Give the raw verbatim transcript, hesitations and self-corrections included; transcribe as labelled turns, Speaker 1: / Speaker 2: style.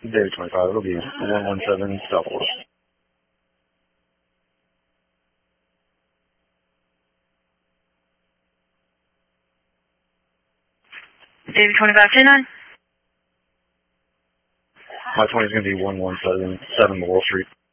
Speaker 1: David twenty-five, it'll be one one seven Southwest.
Speaker 2: David twenty-five, ten nine.
Speaker 1: My twenty is going to be one one seven, seven Laurel Street.